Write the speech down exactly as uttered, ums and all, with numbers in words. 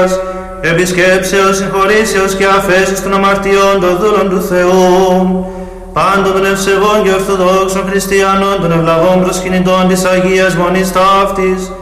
επισκέψεως, συγχωρήσεως και αφέσεως των αμαρτιών των δούλων του Θεού, πάντων των ευσεβών και ορθοδόξων χριστιανών, των ευλαβών προσκυνητών της Αγίας Μονής Ταύτης,